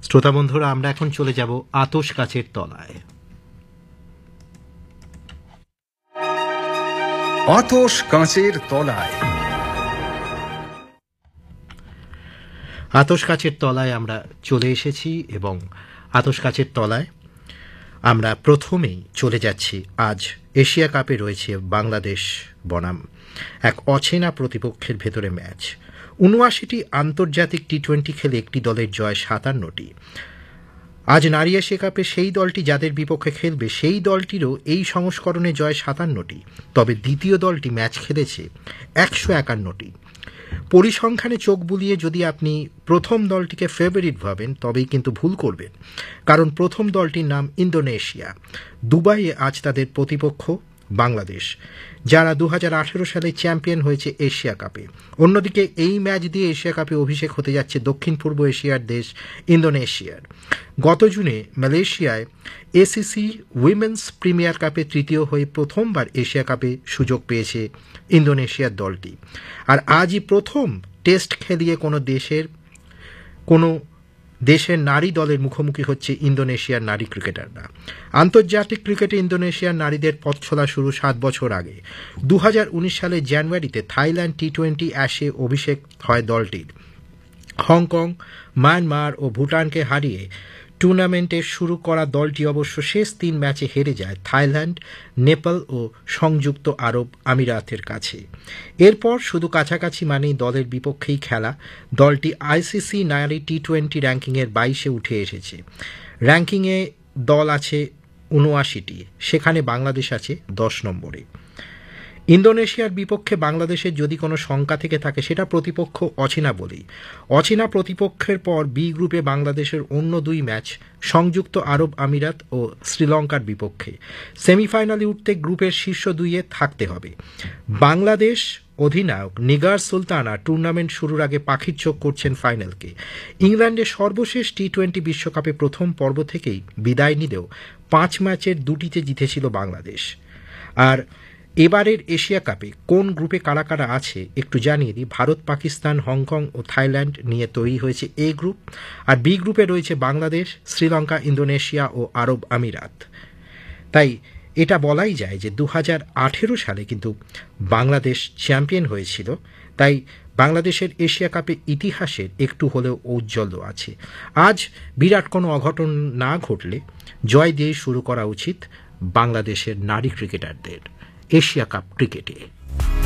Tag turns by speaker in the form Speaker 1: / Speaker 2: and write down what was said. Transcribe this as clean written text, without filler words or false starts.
Speaker 1: শ্রোতা বন্ধুরা, আমরা এখন চলে যাব আতশ কাচের তলায়।
Speaker 2: আতশ কাচের তলায়।
Speaker 1: আতশ কাচের তলায় আমরা চলে এসেছি এবং আতশ কাচের তলায় আমরা প্রথমেই চলে যাচ্ছি। আজ এশিয়া কাপে রয়েছে বাংলাদেশ বনাম এক অচেনা প্রতিপক্ষের ভেতরে ম্যাচ। ৭৯টি আন্তর্জাতিক টি-20 খেলে একটি দলের জয় ৫৭টি। আজ নারী এশিয়া কাপে সেই দলটি যাদের বিপক্ষে খেলবে সেই দলটিরও এই সংস্করণে জয় ৫৭টি। তবে দ্বিতীয় দলটি ম্যাচ খেলেছে ১৫১টি। পরিসংখ্যানে চোখ বুলিয়ে যদি আপনি প্রথম দলটিকে ফেভারিট ভাবেন তবেই কিন্তু ভুল করবেন, কারণ প্রথম দলটির নাম ইন্দোনেশিয়া। দুবাইয়ে আজ তাদের প্রতিপক্ষ বাংলাদেশ, যারা ২০১৮ সালে চ্যাম্পিয়ন হয়েছে এশিয়া কাপে। অন্যদিকে এই ম্যাচ দিয়ে এশিয়া কাপে অভিষেক হতে যাচ্ছে দক্ষিণ পূর্ব এশিয়ার দেশ ইন্দোনেশিয়ার। গত জুনে মালয়েশিয়ায় এসিসি উইমেন্স প্রিমিয়ার কাপে তৃতীয় হয়ে প্রথমবার এশিয়া কাপে সুযোগ পেয়েছে ইন্দোনেশিয়ার দলটি। আর আজই প্রথম টেস্ট খেলিয়ে কোনো দেশের নারী দলের মুখোমুখি হচ্ছে ইন্দোনেশিয়ার নারী ক্রিকেটাররা। আন্তর্জাতিক ক্রিকেটে ইন্দোনেশিয়ার নারীদের পথ চলা শুরু ৭ বছর আগে। ২০১৯ সালের জানুয়ারিতে থাইল্যান্ড টি-20 অ্যাশে অভিষেক হয় দলটির। হংকং, মায়ানমার ও ভুটানকে হারিয়ে টুর্নামেন্টে শুরু করা দলটি অবশ্য শেষ ৩ ম্যাচে হেরে যায় থাইল্যান্ড, নেপাল ও সংযুক্ত আরব আমিরাতের কাছে। এরপর শুধু কাছাকাছি মানেই দলের বিপক্ষেই খেলা। দলটি আইসিসি নারী টি-20 র্যাঙ্কিংয়ের ২২-এ উঠে এসেছে। র্যাঙ্কিংয়ে দল আছে ৭৯টি, সেখানে বাংলাদেশ আছে ১০ নম্বরে। ইন্দোনেশিয়ার বিপক্ষে বাংলাদেশের যদি কোনো শঙ্কা থেকে থাকে সেটা প্রতিপক্ষ অচেনা বলেই। অচেনা প্রতিপক্ষের পর বি গ্রুপে বাংলাদেশের অন্য ২ ম্যাচ সংযুক্ত আরব আমিরাত ও শ্রীলঙ্কার বিপক্ষে। সেমিফাইনালে উঠতে গ্রুপের শীর্ষ ২-এ থাকতে হবে। বাংলাদেশ অধিনায়ক নিগার সুলতানা টুর্নামেন্ট শুরুর আগে পাখির চোখ করছেন ফাইনালকে। ইংল্যান্ডের সর্বশেষ টি-20 বিশ্বকাপে প্রথম পর্ব থেকেই বিদায় নিলেও ৫ ম্যাচের ২টিতে জিতেছিল বাংলাদেশ। আর এবারের এশিয়া কাপে কোন গ্রুপে কারা কারা আছে একটু জানিয়ে দিই। ভারত, পাকিস্তান, হংকং ও থাইল্যান্ড নিয়ে তৈরি হয়েছে এ গ্রুপ। আর বি গ্রুপে রয়েছে বাংলাদেশ, শ্রীলঙ্কা, ইন্দোনেশিয়া ও আরব আমিরাত। তাই এটা বলাই যায় যে ২০১৮ সালে কিন্তু বাংলাদেশ চ্যাম্পিয়ন হয়েছিল। তাই বাংলাদেশের এশিয়া কাপে ইতিহাসের একটু হলেও ঔজ্জ্বল্য আছে। আজ বিরাট কোনো অঘটন না ঘটলে জয় দিয়ে শুরু করা উচিত বাংলাদেশের নারী ক্রিকেটারদের এশিয়া কাপ ক্রিকেটে।